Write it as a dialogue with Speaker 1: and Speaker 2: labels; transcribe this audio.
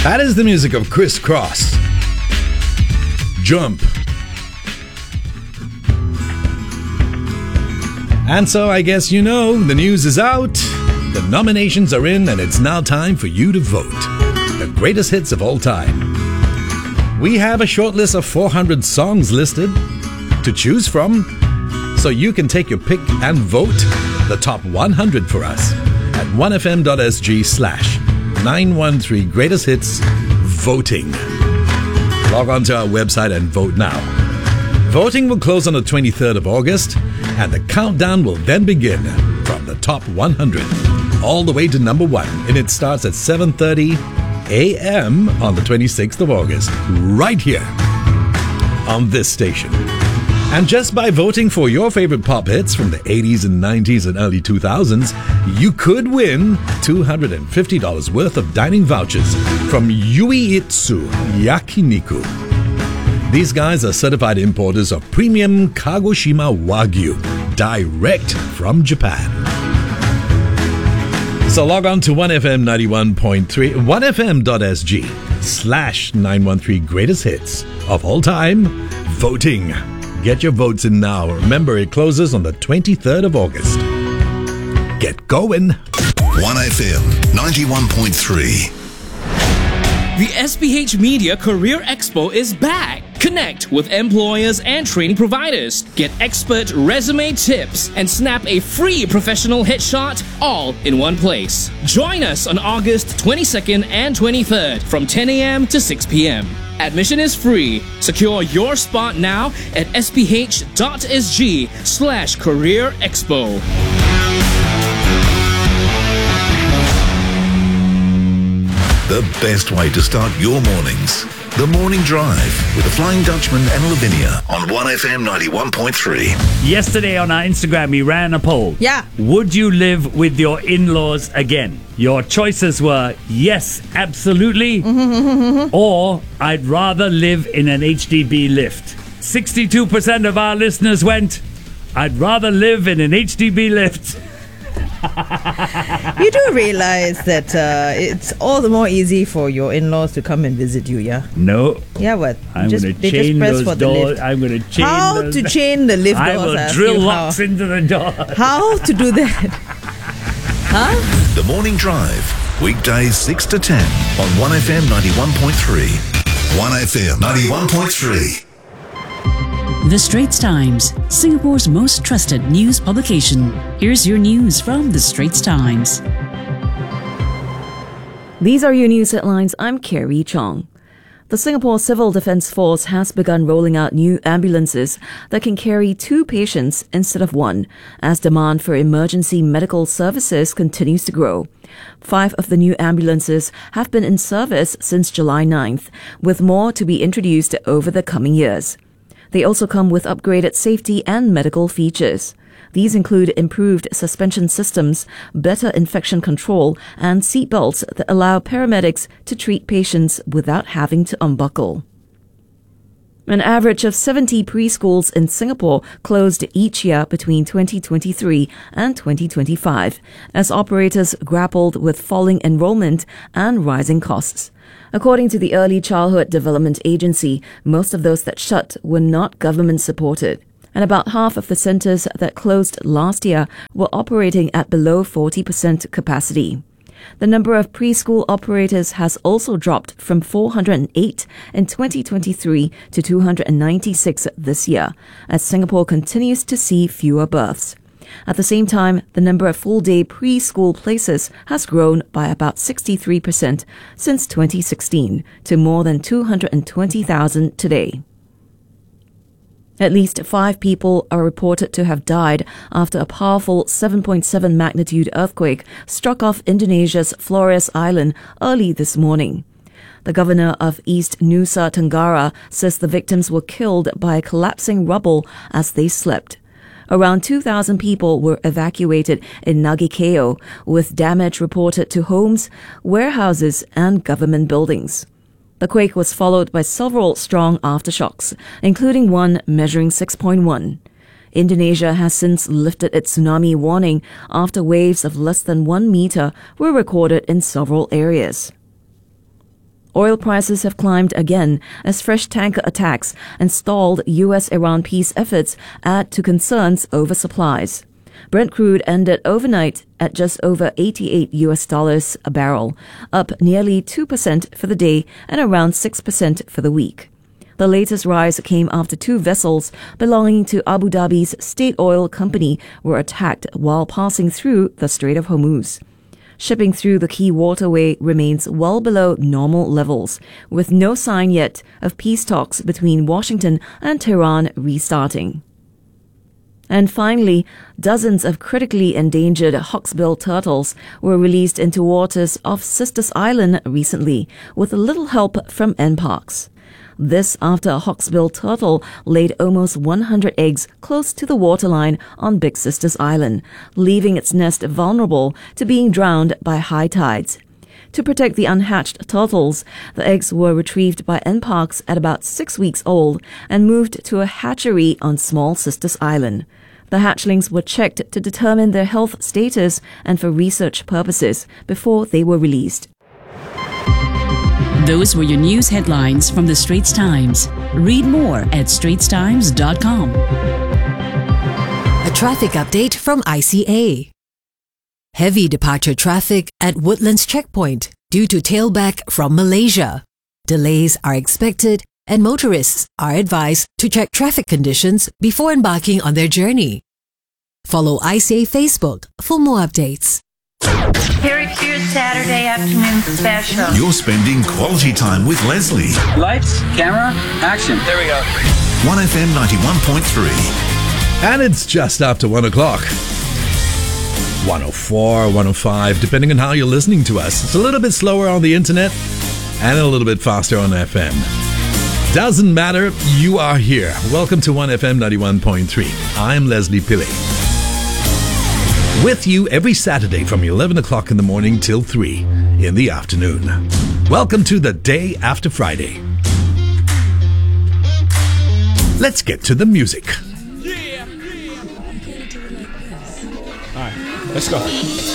Speaker 1: That is the music of Criss Cross. Jump. And so I guess you know, the news is out, the nominations are in, and it's now time for you to vote. The greatest hits of all time. We have a short list of 400 songs listed to choose from, so you can take your pick and vote the top 100 for us at 1fm.sg/913 greatest hits voting. Log on to our website and vote now. Voting will close on the 23rd of August, and the countdown will then begin from the top 100 all the way to number 1, and it starts at 7:30 a.m. on the 26th of August, right here on this station. And just by voting for your favorite pop hits from the 80s and 90s and early 2000s, you could win $250 worth of dining vouchers from Yuiitsu Yakiniku. These guys are certified importers of premium Kagoshima Wagyu, direct from Japan. So log on to 1FM91.3, 1fm.sg/913 greatest hits of all time voting. Get your votes in now. Remember, it closes on the 23rd of August. Get going.
Speaker 2: 1FM 91.3.
Speaker 3: The SPH Media Career Expo is back. Connect with employers and training providers. Get expert resume tips and snap a free professional headshot all in one place. Join us on August 22nd and 23rd from 10 a.m. to 6 p.m. Admission is free. Secure your spot now at sph.sg/career expo.
Speaker 2: The best way to start your mornings. The Morning Drive with the Flying Dutchman and Lavinia on 1FM 91.3.
Speaker 4: Yesterday on our Instagram, we ran a poll.
Speaker 5: Yeah.
Speaker 4: Would you live with your in-laws again? Your choices were yes, absolutely, or I'd rather live in an HDB lift. 62% of our listeners went, I'd rather live in an HDB lift.
Speaker 5: You do realize that it's all the more easy for your in-laws to come and visit you, yeah?
Speaker 4: No.
Speaker 5: Yeah, what?
Speaker 4: I'm going to chain those doors. I'm going to chain
Speaker 5: How
Speaker 4: those
Speaker 5: to chain the lift doors?
Speaker 4: I will drill locks into the door.
Speaker 5: How to do that? Huh?
Speaker 2: The Morning Drive, weekdays 6 to 10 on 1FM 91.3. 1FM 91.3.
Speaker 6: The Straits Times, Singapore's most trusted news publication. Here's your news from The Straits Times.
Speaker 7: These are your news headlines. I'm Carrie Chong. The Singapore Civil Defence Force has begun rolling out new ambulances that can carry 2 patients instead of 1, as demand for emergency medical services continues to grow. 5 of the new ambulances have been in service since July 9th, with more to be introduced over the coming years. They also come with upgraded safety and medical features. These include improved suspension systems, better infection control, and seatbelts that allow paramedics to treat patients without having to unbuckle. An average of 70 preschools in Singapore closed each year between 2023 and 2025, as operators grappled with falling enrollment and rising costs. According to the Early Childhood Development Agency, most of those that shut were not government-supported, and about half of the centres that closed last year were operating at below 40% capacity. The number of preschool operators has also dropped from 408 in 2023 to 296 this year, as Singapore continues to see fewer births. At the same time, the number of full-day preschool places has grown by about 63% since 2016 to more than 220,000 today. At least 5 people are reported to have died after a powerful 7.7 magnitude earthquake struck off Indonesia's Flores Island early this morning. The governor of East Nusa Tenggara says the victims were killed by collapsing rubble as they slept. Around 2,000 people were evacuated in Nagikeo, with damage reported to homes, warehouses, and government buildings. The quake was followed by several strong aftershocks, including one measuring 6.1. Indonesia has since lifted its tsunami warning after waves of less than 1 meter were recorded in several areas. Oil prices have climbed again as fresh tanker attacks and stalled U.S.-Iran peace efforts add to concerns over supplies. Brent crude ended overnight at just over $88 a barrel, up nearly 2% for the day and around 6% for the week. The latest rise came after two vessels belonging to Abu Dhabi's state oil company were attacked while passing through the Strait of Hormuz. Shipping through the key waterway remains well below normal levels, with no sign yet of peace talks between Washington and Tehran restarting. And finally, dozens of critically endangered hawksbill turtles were released into waters off Sisters Island recently, with little help from NParks. This after a hawksbill turtle laid almost 100 eggs close to the waterline on Big Sisters Island, leaving its nest vulnerable to being drowned by high tides. To protect the unhatched turtles, the eggs were retrieved by NParks at about 6 weeks old and moved to a hatchery on Small Sisters Island. The hatchlings were checked to determine their health status and for research purposes before they were released.
Speaker 6: Those were your news headlines from the Straits Times. Read more at straitstimes.com.
Speaker 8: A traffic update from ICA. Heavy departure traffic at Woodlands Checkpoint due to tailback from Malaysia. Delays are expected and motorists are advised to check traffic conditions before embarking on their journey. Follow ICA Facebook for more updates.
Speaker 9: Here's your Saturday afternoon special.
Speaker 2: You're spending quality time with Leslie.
Speaker 10: Lights, camera, action. There we go.
Speaker 2: 1FM 91.3.
Speaker 1: And it's just after 1 o'clock. 104, 105, depending on how you're listening to us. It's a little bit slower on the internet and a little bit faster on FM. Doesn't matter, you are here. Welcome to 1FM 91.3. I'm Leslie Pillay. With you every Saturday from 11 o'clock in the morning till 3 in the afternoon. Welcome to the day after Friday. Let's get to the music.
Speaker 10: Yeah. All right, let's go.